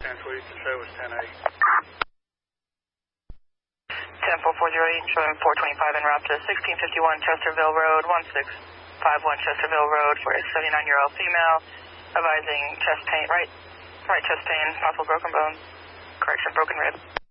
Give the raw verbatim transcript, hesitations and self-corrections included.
ten four, you can show was ten eight. ten four four zero eight, showing four twenty-five en route to sixteen fifty-one Chesterville Road, one six five one Chesterville Road for a seventy-nine-year-old female, advising chest pain, right, right chest pain, possible broken bone, correction, broken rib.